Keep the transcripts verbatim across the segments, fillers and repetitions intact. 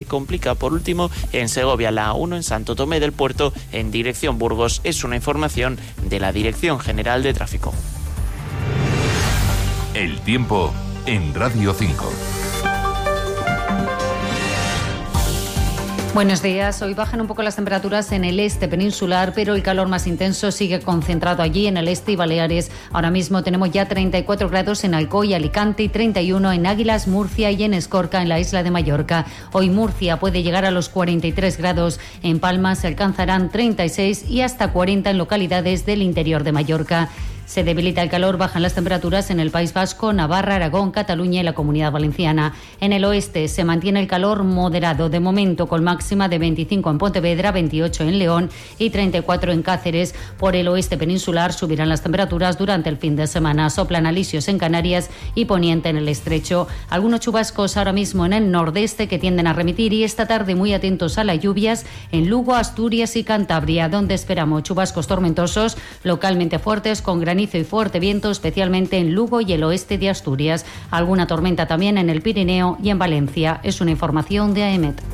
complica por último en Segovia la A uno en Santo Tomé del Puerto en dirección Burgos. Es una información de la Dirección General de Tráfico. El tiempo en Radio cinco. Buenos días. Hoy bajan un poco las temperaturas en el este peninsular, pero el calor más intenso sigue concentrado allí en el este y Baleares. Ahora mismo tenemos ya treinta y cuatro grados en Alcoy, Alicante y treinta y uno en Águilas, Murcia y en Escorca, en la isla de Mallorca. Hoy Murcia puede llegar a los cuarenta y tres grados. En Palma se alcanzarán treinta y seis y hasta cuarenta en localidades del interior de Mallorca. Se debilita el calor, bajan las temperaturas en el País Vasco, Navarra, Aragón, Cataluña y la Comunidad Valenciana. En el oeste se mantiene el calor moderado, de momento con máxima de veinticinco en Pontevedra, veintiocho en León y treinta y cuatro en Cáceres. Por el oeste peninsular subirán las temperaturas durante el fin de semana. Soplan alisios en Canarias y poniente en el estrecho. Algunos chubascos ahora mismo en el nordeste que tienden a remitir y esta tarde muy atentos a las lluvias en Lugo, Asturias y Cantabria, donde esperamos chubascos tormentosos localmente fuertes con granizo y fuerte viento, especialmente en Lugo y el oeste de Asturias. Alguna tormenta también en el Pirineo y en Valencia. Es una información de A E M E T.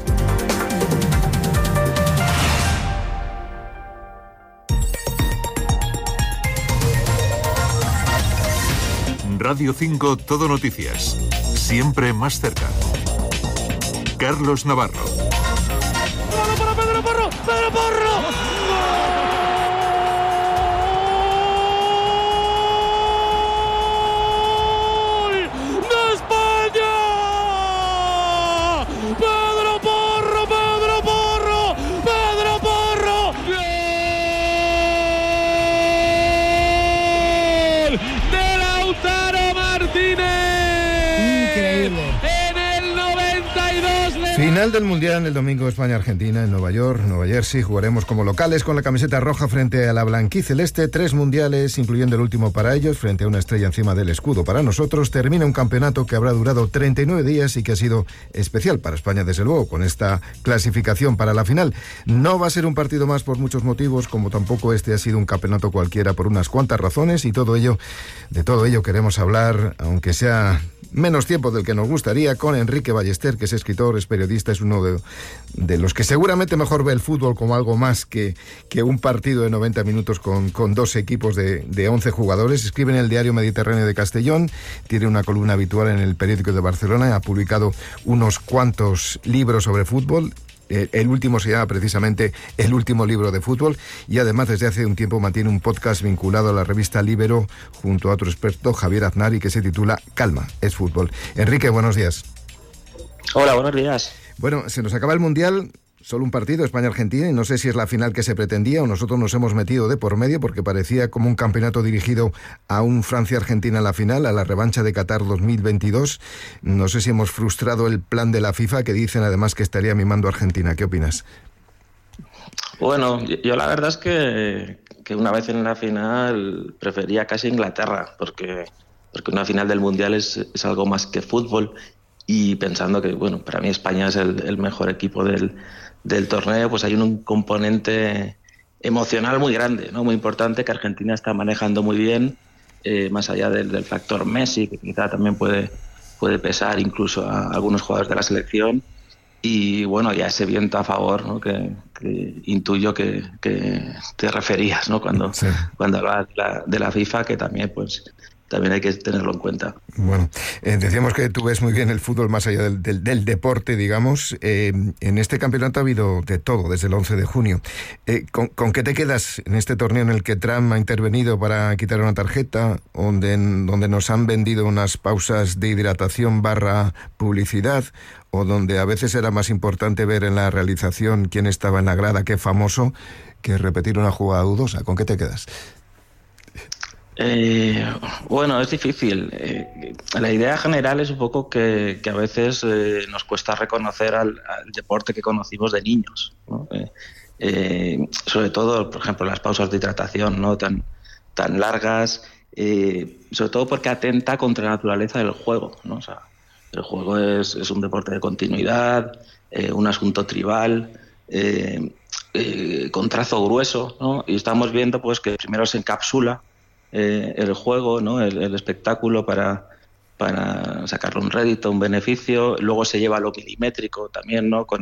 Radio cinco Todo Noticias. Siempre más cerca. Carlos Navarro. ¡Para Pedro Porro! ¡Pedro Porro! Final del Mundial el domingo, España-Argentina en Nueva York, Nueva Jersey. Jugaremos como locales con la camiseta roja frente a la blanquiceleste. Tres mundiales, incluyendo el último para ellos, frente a una estrella encima del escudo. Para nosotros termina un campeonato que habrá durado treinta y nueve días y que ha sido especial para España, desde luego, con esta clasificación para la final. No va a ser un partido más por muchos motivos, como tampoco este ha sido un campeonato cualquiera por unas cuantas razones, y todo ello, de todo ello queremos hablar, aunque sea menos tiempo del que nos gustaría, con Enrique Ballester, que es escritor, es periodista, es uno de, de los que seguramente mejor ve el fútbol como algo más que, que un partido de noventa minutos con, con dos equipos de, de once jugadores. Escribe en el Diario Mediterráneo de Castellón, tiene una columna habitual en el Periódico de Barcelona, ha publicado unos cuantos libros sobre fútbol. El último se llama precisamente El último libro de fútbol, y además desde hace un tiempo mantiene un podcast vinculado a la revista Libero junto a otro experto, Javier Aznar, y que se titula Calma, es fútbol. Enrique, buenos días. Hola, buenos días. Bueno, se nos acaba el Mundial, solo un partido, España-Argentina, y no sé si es la final que se pretendía o nosotros nos hemos metido de por medio, porque parecía como un campeonato dirigido a un Francia-Argentina en la final, a la revancha de Qatar dos mil veintidós. No sé si hemos frustrado el plan de la FIFA, que dicen además que estaría mimando a Argentina. ¿Qué opinas? Bueno, yo la verdad es que, que una vez en la final prefería casi Inglaterra, porque, porque una final del Mundial es, es algo más que fútbol, y pensando que, bueno, para mí España es el, el mejor equipo del del torneo, pues hay un componente emocional muy grande, ¿no? Muy importante, que Argentina está manejando muy bien, eh, más allá del, del factor Messi, que quizá también puede, puede pesar incluso a algunos jugadores de la selección, y bueno, ya ese viento a favor, ¿no? que, que intuyo que, que te referías, ¿no? Cuando, sí. cuando hablabas de la, de la FIFA, que también pues también hay que tenerlo en cuenta. Bueno, eh, decíamos que tú ves muy bien el fútbol más allá del, del, del deporte, digamos. Eh, en este campeonato ha habido de todo desde el once de junio. Eh, ¿con, ¿Con qué te quedas en este torneo en el que Trump ha intervenido para quitar una tarjeta, donde, donde nos han vendido unas pausas de hidratación barra publicidad, o donde a veces era más importante ver en la realización quién estaba en la grada, qué famoso, que repetir una jugada dudosa? ¿Con qué te quedas? Eh, bueno, es difícil. Eh, la idea general es un poco que, que a veces eh, nos cuesta reconocer al, al deporte que conocimos de niños, ¿no? Eh, eh, sobre todo, por ejemplo, las pausas de hidratación, ¿no? tan, tan largas, eh, sobre todo porque atenta contra la naturaleza del juego, ¿no? O sea, el juego es, es un deporte de continuidad, eh, un asunto tribal, eh, eh, con trazo grueso, ¿no? Y estamos viendo pues que primero se encapsula Eh, el juego, ¿no? el, el espectáculo para, para sacarle un rédito, un beneficio, luego se lleva a lo milimétrico también, ¿no? con,